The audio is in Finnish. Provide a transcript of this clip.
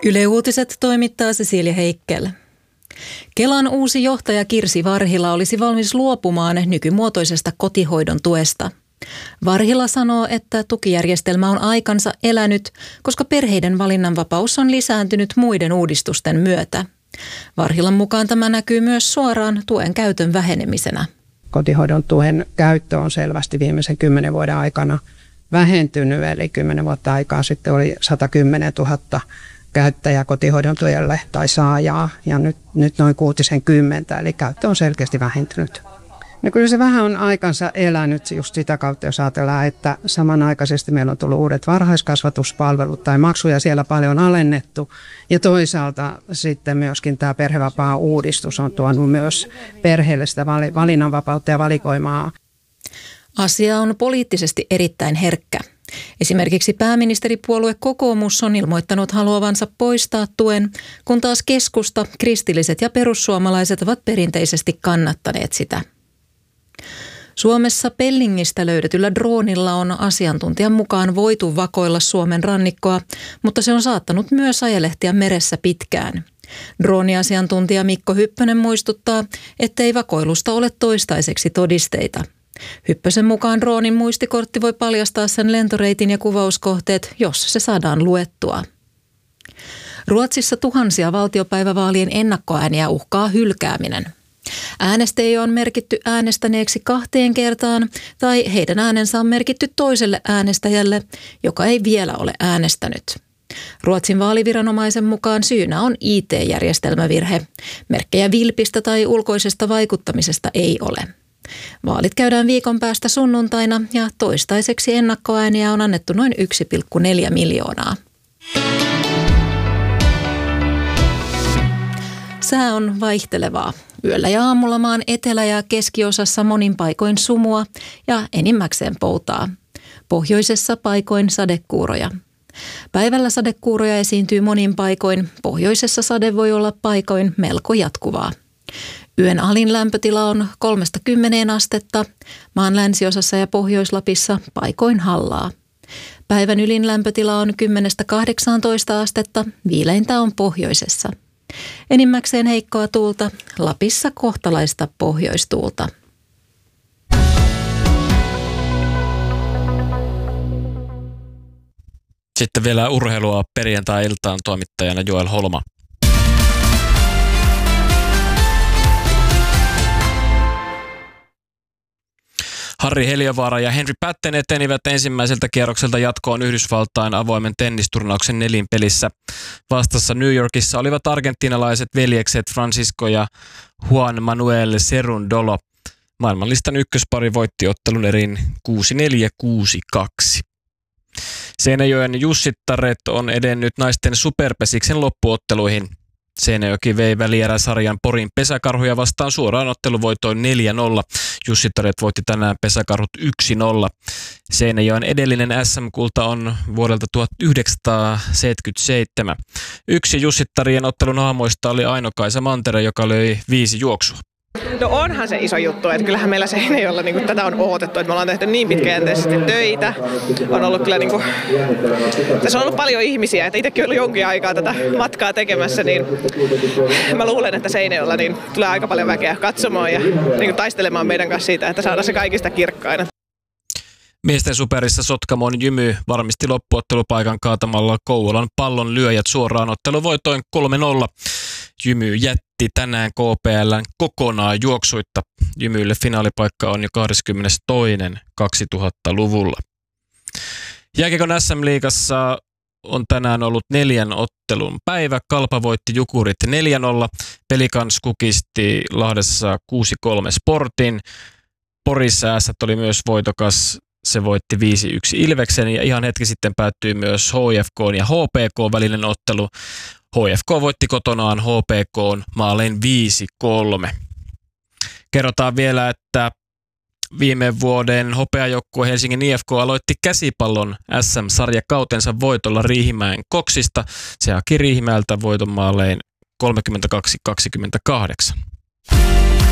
Yle Uutiset toimittaa Cecilia Heikkel. Kelan uusi johtaja Kirsi Varhila olisi valmis luopumaan nykymuotoisesta kotihoidon tuesta. Varhila sanoo, että tukijärjestelmä on aikansa elänyt, koska perheiden valinnanvapaus on lisääntynyt muiden uudistusten myötä. Varhilan mukaan tämä näkyy myös suoraan tuen käytön vähenemisenä. Kotihoidon tuen käyttö on selvästi viimeisen 10 vuoden aikana vähentynyt, eli 10 vuotta aikaa sitten oli 110 000 käyttäjää kotihoidon tuelle tai saajaa, ja nyt noin 60, eli käyttö on selkeästi vähentynyt. No kyllä se vähän on aikansa elänyt just sitä kautta, jos ajatellaan, että samanaikaisesti meillä on tullut uudet varhaiskasvatuspalvelut tai maksuja siellä paljon alennettu. Ja toisaalta sitten myöskin tämä perhevapaa-uudistus on tuonut myös perheelle sitä valinnanvapautta ja valikoimaa. Asia on poliittisesti erittäin herkkä. Esimerkiksi pääministeripuolue Kokoomus on ilmoittanut haluavansa poistaa tuen, kun taas keskusta, kristilliset ja perussuomalaiset ovat perinteisesti kannattaneet sitä. Suomessa Pellingistä löydetyllä droonilla on asiantuntijan mukaan voitu vakoilla Suomen rannikkoa, mutta se on saattanut myös ajelehtia meressä pitkään. Drooniasiantuntija Mikko Hyppönen muistuttaa, ettei vakoilusta ole toistaiseksi todisteita. Hyppösen mukaan droonin muistikortti voi paljastaa sen lentoreitin ja kuvauskohteet, jos se saadaan luettua. Ruotsissa tuhansia valtiopäivävaalien ennakkoääniä uhkaa hylkääminen. Äänestäjiä on merkitty äänestäneeksi 2 kertaan tai heidän äänensä on merkitty toiselle äänestäjälle, joka ei vielä ole äänestänyt. Ruotsin vaaliviranomaisen mukaan syynä on IT-järjestelmävirhe. Merkkejä vilpistä tai ulkoisesta vaikuttamisesta ei ole. Vaalit käydään viikon päästä sunnuntaina ja toistaiseksi ennakkoääniä on annettu noin 1,4 miljoonaa. Sää on vaihtelevaa. Yöllä ja aamulla maan etelä- ja keskiosassa monin paikoin sumua ja enimmäkseen poutaa. Pohjoisessa paikoin sadekuuroja. Päivällä sadekuuroja esiintyy monin paikoin. Pohjoisessa sade voi olla paikoin melko jatkuvaa. Yön alin lämpötila on 3–10 astetta, maan länsiosassa ja Pohjois-Lapissa paikoin hallaa. Päivän ylin lämpötila on 10–18 astetta, viileintä on pohjoisessa. Enimmäkseen heikkoa tuulta, Lapissa kohtalaista pohjoistuulta. Sitten vielä urheilua perjantai-iltaan toimittajana Joel Holma. Harri Heliövaara ja Henry Patten etenivät ensimmäiseltä kierrokselta jatkoon Yhdysvaltain avoimen tennisturnauksen nelinpelissä. Vastassa New Yorkissa olivat argentinalaiset veljekset Francisco ja Juan Manuel Cerundolo. Maailmanlistan ykköspari voitti ottelun erin 6-4, 6-2. Seinäjoen Jussittaret on edennyt naisten superpesiksen loppuotteluihin. Seinäjoki vei välieräsarjan Porin pesäkarhuja vastaan suoraan otteluvoitoin 4-0. Jussittaret voitti tänään pesäkarhut 1-0. Seinäjoen edellinen SM-kulta on vuodelta 1977. Yksi Jussittarien ottelun aamoista oli Aino-Kaisa Mantere, joka löi 5 juoksua. No onhan se iso juttu, että kyllähän meillä Seinäjoella niin tätä on odotettu, että me ollaan tehty niin pitkäjänteisesti töitä. On ollut kyllä tässä on ollut paljon ihmisiä, että itsekin ollut jonkin aikaa tätä matkaa tekemässä, niin mä luulen, että Seinäjoella niin tulee aika paljon väkeä katsomaan ja taistelemaan meidän kanssa siitä, että saadaan se kaikista kirkkaina. Miesten superissa Sotkamon Jymy varmisti loppuottelupaikan kaatamalla Kouvolan Pallon lyöjät suoraan otteluvoitoin 3-0. Jymy jätti tänään KPL:n kokonaan juoksuitta. Jymylle finaalipaikka on jo 22.2000-luvulla. Jääkiekon SM-liigassa on tänään ollut 4 ottelun päivä. Kalpa voitti Jukurit 4-0. Pelikans kukisti Lahdessa 6-3 Sportin. Porissa Ässät oli myös voitokas. Se voitti 5-1 Ilveksen ja ihan hetki sitten päättyi myös HFK ja HPK välinen ottelu. HFK voitti kotonaan HPK:n maalein 5-3. Kerrotaan vielä, että viime vuoden hopeajoukkue Helsingin IFK aloitti käsipallon SM-sarjakautensa voitolla Riihimäen Koksista. Se haki Riihimäeltä voiton maalein 32-28.